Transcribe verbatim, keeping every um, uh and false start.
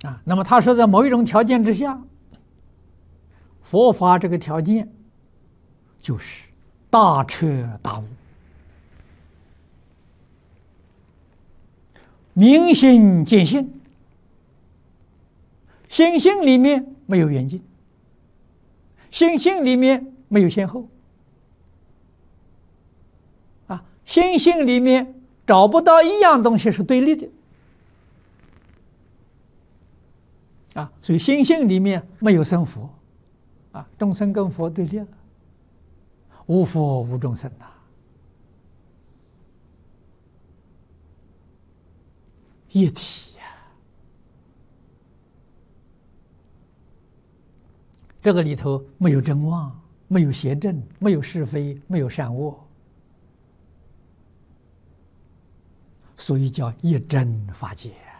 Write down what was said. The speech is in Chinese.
啊。那么他说，在某一种条件之下，佛法这个条件就是大彻大悟、明心见性，心性里面没有远近，心性里面没有先后，啊，心性里面找不到一样东西是对立的，啊，所以心性里面没有生佛，啊，众生跟佛对立了，无佛无众生呐，一体呀。这个里头没有真妄，没有邪正，没有是非，没有善恶，所以叫一真法界。